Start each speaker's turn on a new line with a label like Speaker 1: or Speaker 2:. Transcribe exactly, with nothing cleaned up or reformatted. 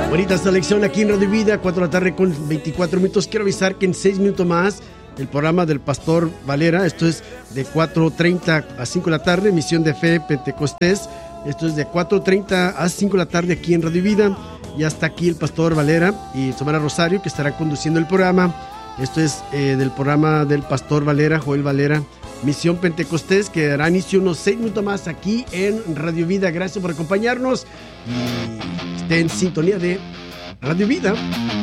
Speaker 1: Bonita selección aquí en Radio Vida, cuatro de la tarde con veinticuatro minutos. Quiero avisar que en seis minutos más el programa del Pastor Valera, esto es de cuatro treinta a cinco de la tarde, Misión de Fe Pentecostés. Esto es de cuatro treinta a cinco de la tarde aquí en Radio Vida. Ya está aquí el Pastor Valera y Xiomara Rosario, que estarán conduciendo el programa. Esto es eh, del programa del Pastor Valera, Joel Valera, Misión Pentecostés, que dará inicio unos seis minutos más aquí en Radio Vida. Gracias por acompañarnos y esté en sintonía de Radio Vida.